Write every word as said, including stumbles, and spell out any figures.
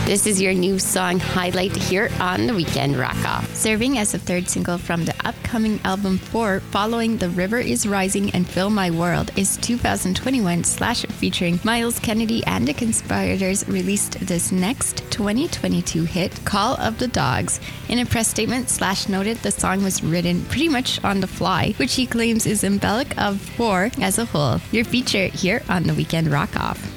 This is your new song highlight here on the Weekend Rock Off. Serving as the third single from the upcoming album four, following The River is Rising and Fill My World, is two thousand twenty-one Slash featuring Miles Kennedy and the Conspirators released this next twenty twenty-two hit, Call of the Dogs. In a press statement, Slash noted the song was written pretty much on the fly, which he claims is symbolic of four as a whole. Your feature here on the Weekend Rock Off.